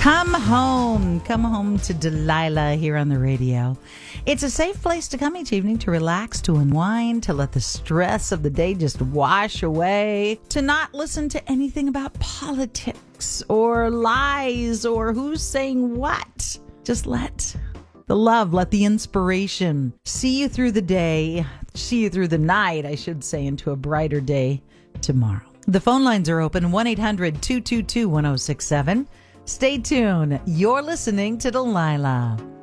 Come home to Delilah here on the radio. It's a safe place to come each evening to relax, to unwind, to let the stress of the day just wash away, to not listen to anything about politics or lies or who's saying what. Just let the love, let the inspiration see you through the day, see you through the night, I should say, into a brighter day tomorrow. The phone lines are open, 1-800-222-1067. Stay tuned. You're listening to Delilah.